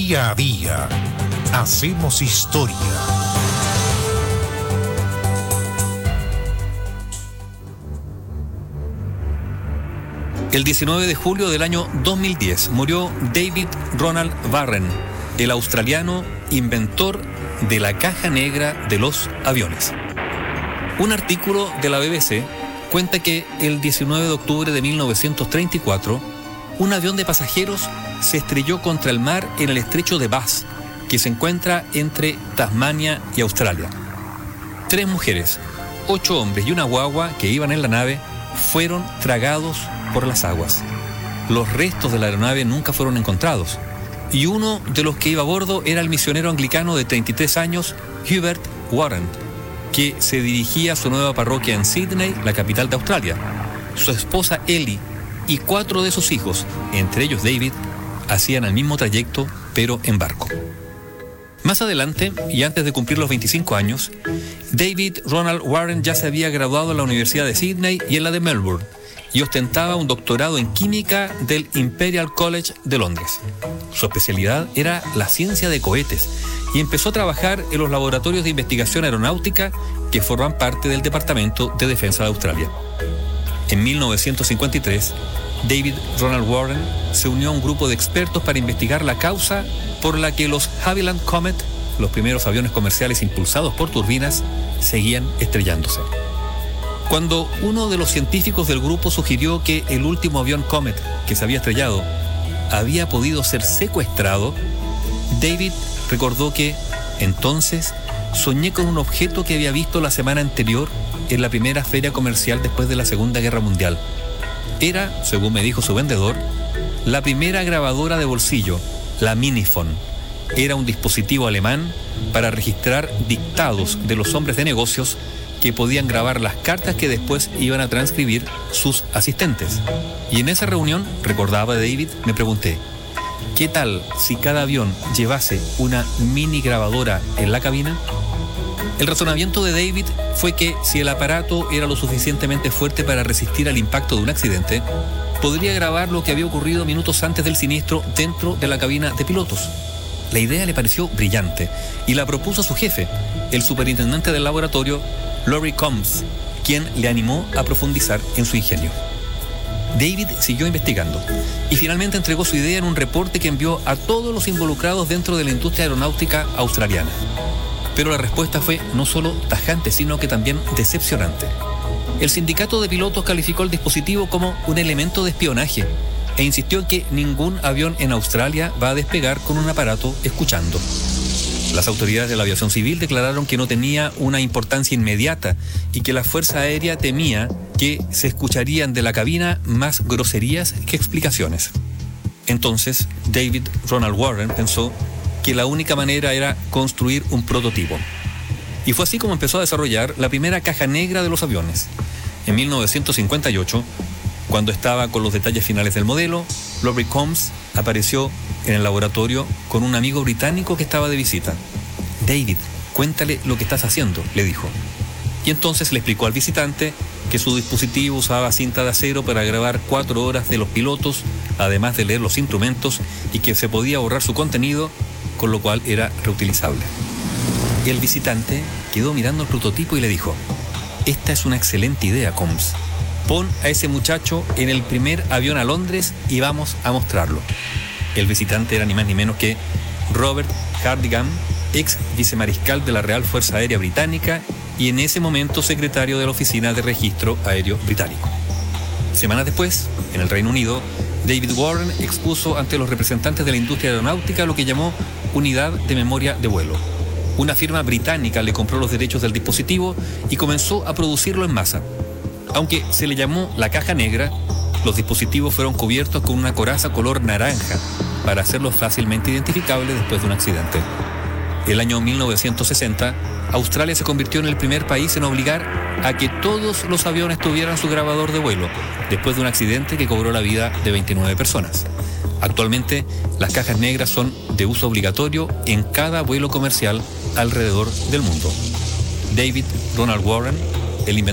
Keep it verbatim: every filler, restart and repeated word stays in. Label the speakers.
Speaker 1: Día a día hacemos historia.
Speaker 2: El diecinueve de julio del año dos mil diez murió David Ronald Warren, el australiano inventor de la caja negra de los aviones. Un artículo de la B B C cuenta que el diecinueve de octubre de mil novecientos treinta y cuatro, un avión de pasajeros se estrelló contra el mar en el estrecho de Bass, que se encuentra entre Tasmania y Australia. Tres mujeres, ocho hombres y una guagua que iban en la nave fueron tragados por las aguas. Los restos de la aeronave nunca fueron encontrados, y uno de los que iba a bordo era el misionero anglicano de treinta y tres años, Hubert Warren, que se dirigía a su nueva parroquia en Sydney, la capital de Australia. Su esposa Ellie y cuatro de sus hijos, entre ellos David, hacían el mismo trayecto, pero en barco. Más adelante, y antes de cumplir los veinticinco años, David Ronald Warren ya se había graduado en la Universidad de Sydney y en la de Melbourne, y ostentaba un doctorado en química del Imperial College de Londres. Su especialidad era la ciencia de cohetes, y empezó a trabajar en los laboratorios de investigación aeronáutica que forman parte del Departamento de Defensa de Australia. En mil novecientos cincuenta y tres, David Ronald Warren se unió a un grupo de expertos para investigar la causa por la que los Havilland Comet, los primeros aviones comerciales impulsados por turbinas, seguían estrellándose. Cuando uno de los científicos del grupo sugirió que el último avión Comet que se había estrellado había podido ser secuestrado, David recordó que, entonces, soñé con un objeto que había visto la semana anterior en la primera feria comercial después de la Segunda Guerra Mundial. Era, según me dijo su vendedor, la primera grabadora de bolsillo, la Minifone. Era un dispositivo alemán para registrar dictados de los hombres de negocios que podían grabar las cartas que después iban a transcribir sus asistentes. Y en esa reunión, recordaba David, me pregunté, ¿qué tal si cada avión llevase una mini grabadora en la cabina? El razonamiento de David fue que si el aparato era lo suficientemente fuerte para resistir al impacto de un accidente, podría grabar lo que había ocurrido minutos antes del siniestro dentro de la cabina de pilotos. La idea le pareció brillante y la propuso a su jefe, el superintendente del laboratorio, Laurie Combs, quien le animó a profundizar en su ingenio. David siguió investigando y finalmente entregó su idea en un reporte que envió a todos los involucrados dentro de la industria aeronáutica australiana. Pero la respuesta fue no solo tajante, sino que también decepcionante. El sindicato de pilotos calificó el dispositivo como un elemento de espionaje e insistió en que ningún avión en Australia va a despegar con un aparato escuchando. Las autoridades de la aviación civil declararon que no tenía una importancia inmediata y que la Fuerza Aérea temía que se escucharían de la cabina más groserías que explicaciones. Entonces, David Ronald Warren pensó que la única manera era construir un prototipo. Y fue así como empezó a desarrollar la primera caja negra de los aviones. En mil novecientos cincuenta y ocho, cuando estaba con los detalles finales del modelo, Laurie Combs apareció en el laboratorio con un amigo británico que estaba de visita. David, cuéntale lo que estás haciendo, le dijo. Y entonces le explicó al visitante que su dispositivo usaba cinta de acero para grabar cuatro horas de los pilotos, además de leer los instrumentos, y que se podía borrar su contenido, con lo cual era reutilizable. El visitante quedó mirando el prototipo y le dijo, esta es una excelente idea, Combs. Pon a ese muchacho en el primer avión a Londres y vamos a mostrarlo. El visitante era ni más ni menos que Robert Hardigan, ex vicemariscal de la Real Fuerza Aérea Británica y en ese momento secretario de la Oficina de Registro Aéreo Británico. Semanas después, en el Reino Unido, David Warren expuso ante los representantes de la industria aeronáutica lo que llamó Unidad de Memoria de Vuelo. Una firma británica le compró los derechos del dispositivo y comenzó a producirlo en masa. Aunque se le llamó la caja negra, los dispositivos fueron cubiertos con una coraza color naranja para hacerlos fácilmente identificables después de un accidente. El año mil novecientos sesenta, Australia se convirtió en el primer país en obligar a que todos los aviones tuvieran su grabador de vuelo, después de un accidente que cobró la vida de veintinueve personas. Actualmente, las cajas negras son de uso obligatorio en cada vuelo comercial alrededor del mundo. David Ronald Warren, el inventor